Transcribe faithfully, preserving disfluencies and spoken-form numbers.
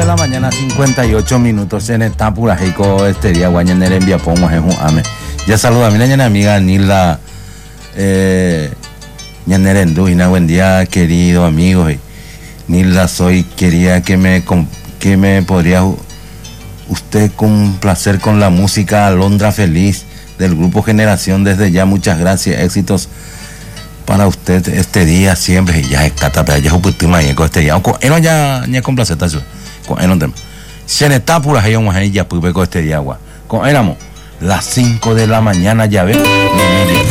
de la mañana, cincuenta y ocho minutos. En esta pura heico este día, guañanere envía pongo es un ame. Ya saluda a mi ñana amiga Nilda eh, ñanerendu. Buen día, querido amigo. Nilda, soy, quería que me, que me podría usted complacer con la música Alondra Feliz del grupo Generación. Desde ya, muchas gracias, éxitos para usted este día siempre. Y ya está, ya es un poquito más con este día. No ya ya complacer eso. Con el tema. Se ne está pura ahí un ya pude con este día agua. Con éramos las cinco de la mañana ya ve.